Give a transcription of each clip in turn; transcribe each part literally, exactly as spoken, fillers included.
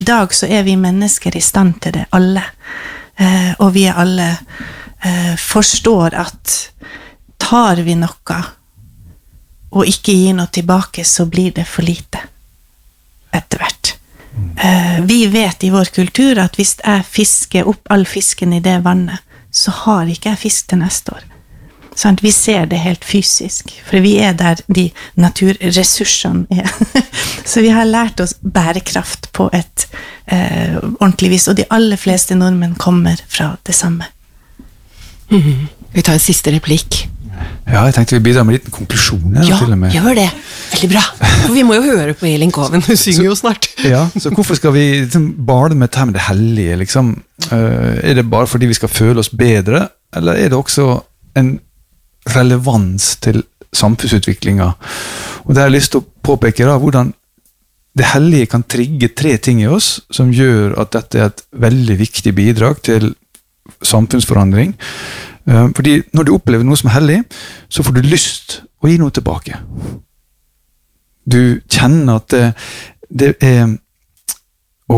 I dag så er vi mennesker I stand til det, alle. Eh, og vi er alle eh, forstår at tar vi noe og ikke gir noe tilbake, så blir det for lite etter hvert. Eh, vi vet I vår kultur at hvis jeg fisker opp all fisken I det vannet, så har ikke jeg fisk til neste år. Sånn, vi ser det helt fysisk, for vi er der de naturressursene er. Så vi har lært oss bærekraft på et eh, ordentlig vis, og de aller fleste nordmenn kommer fra det samme. Mm-hmm. Vi tar en siste replikk. Ja, jeg tenkte vi bidrar med en liten konklusjon. Ja, til og med. gjør det. Veldig bra. For vi må jo høre på Elin Koven, hun synger jo snart. Ja, så hvorfor skal vi liksom, bade med det med det hellige? Liksom? Uh, er det bare fordi vi skal føle oss bedre, eller er det også en relevans til samfunnsutviklingen? Og det har jeg lyst til å påpeke da, hvordan det hellige kan trigge tre ting I oss, som gjør at dette er et veldig viktig bidrag til samfunnsforandring. Fordi når du opplever noe som er hellig, så får du lyst å gi noe tilbake. Du kjenner at det, det er å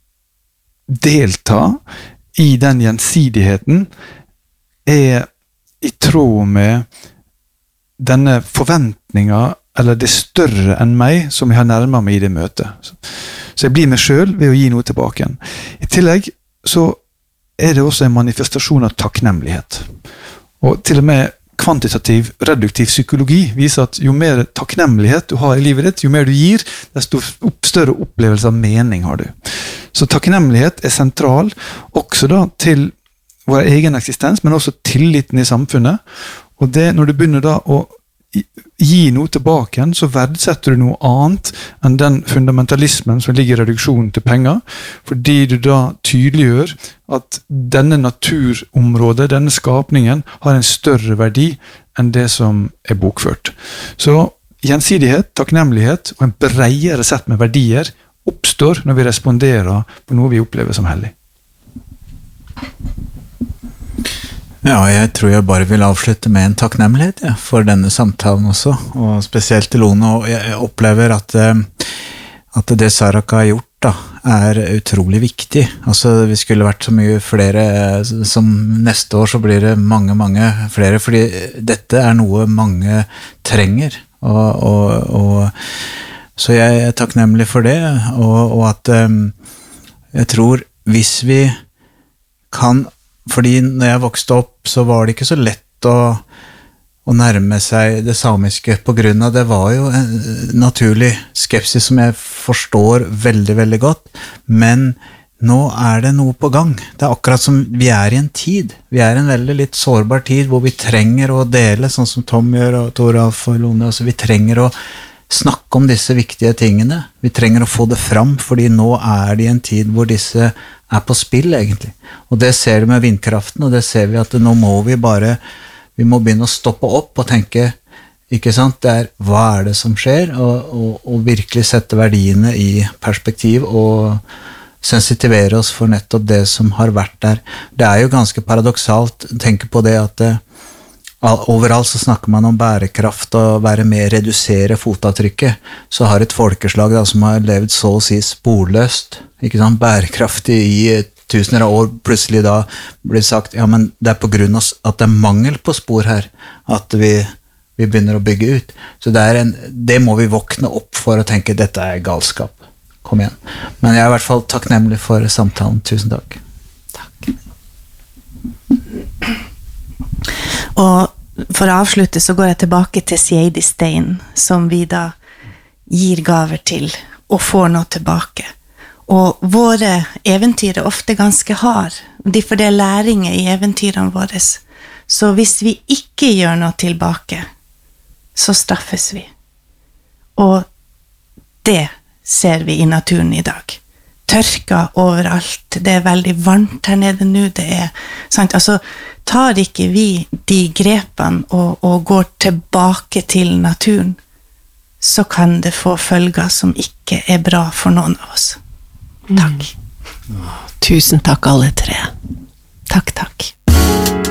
delta I den gjensidigheten er I tråd med denne forventningen, eller det større enn meg, som jeg har nærmet meg I det møtet. Så jeg blir meg selv ved å gi noe tilbake igjen. I tillegg så er det også en manifestasjon av takknemlighet. Og til og med kvantitativ, reduktiv psykologi viser at jo mer takknemlighet du har I livet ditt, jo mer du gir, desto større opplevelse av mening har du. Så takknemlighet er sentral, også da til vår egen eksistens, men også tilliten I samfunnet. Og det, når du begynner da å gi noe tilbake igjen, så verdsetter du noe annet enn den fundamentalismen som ligger I reduksjonen til penger, fordi du da tydeliggjør at denne naturområdet, denne skapningen, har en større verdi enn det som er bokført. Så gjensidighet, takknemlighet og en bredere sett med verdier oppstår når vi responderer på noe vi opplever som hellig. Ja, jeg tror jeg bare vil avslutte med en takknemlighet ja, for denne samtalen også, og spesielt til Lone, og jeg opplever at, at det Saraka har gjort da, er utrolig viktig. Altså, vi skulle vært så mye flere, som neste år så blir det mange, mange flere, fordi dette er noe mange trenger, og, og, og så jeg er takknemlig for det, og, og at jeg tror hvis vi kan fordi når jeg vokste opp, så var det ikke så lett å, å nærme seg det samiske, på grunn av det var jo en naturlig skepsis som jeg forstår veldig, veldig godt, men nå er det noe på gang. Det er akkurat som vi er I en tid. Vi er I en veldig litt sårbar tid, hvor vi trenger å dele, sånn som Tom gjør, og Toralf og Lone, altså vi trenger å snakke om disse viktige tingene. Vi trenger å få det fram, fordi nå er det I en tid hvor disse er på spill egentlig. Og det ser vi med vindkraften, og det ser vi at nå må vi bare, vi må begynne å stoppe opp og tenke, ikke sant, det er hva er det som skjer, og, og, og virkelig sette verdiene I perspektiv, og sensitivere oss for nettopp det som har vært der. Det er jo ganske paradoksalt, tenke på det at overalt så snakker man om bærekraft og være med redusere fotavtrykket, så har et folkeslag da, som har levd så å si sporløst, ikke sant, bærekraftig I tusener av år, plutselig da blir sagt, ja, men det er på grunn av at det er mangel på spor her, at vi, vi begynner å bygge ut. Så det, er en, det må vi våkne opp for å tenke, dette er galskap. Kom igjen. Men jeg er I hvert fall takknemlig for samtalen. Tusen takk. Takk. Og for å avslutte så går jeg tilbake til Seidi Stein, som vi da gir gaver til, og får noe tilbake. Og våre eventyr er ofte ganske hard, for det er læringer I eventyrene våre. Så hvis vi ikke gjør noe tilbake, så straffes vi. Og det ser vi I naturen I dag. Tørka overalt, det er veldig varmt her nede nå, det er, sant? Altså, tar ikke vi de grepene og, og går tilbake til naturen, så kan det få følger som ikke er bra for noen av oss. Takk. Mm. Tusen takk alle tre. Takk, takk.